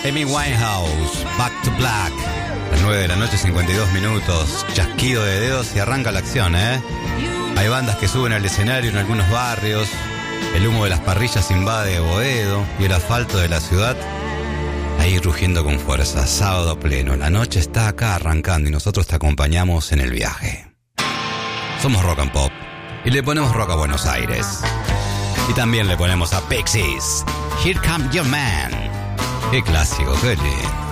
Amy Winehouse, Back to Black. Las 9 de la noche, 52 minutos. Chasquido de dedos y arranca la acción, ¿eh? Hay bandas que suben al escenario en algunos barrios. El humo de las parrillas invade Boedo y el asfalto de la ciudad ahí rugiendo con fuerza. Sábado pleno. La noche está acá arrancando y nosotros te acompañamos en el viaje. Somos Rock and Pop y le ponemos rock a Buenos Aires. Y también le ponemos a Pixies. Here Comes Your Man. Qué clásico, qué lindo.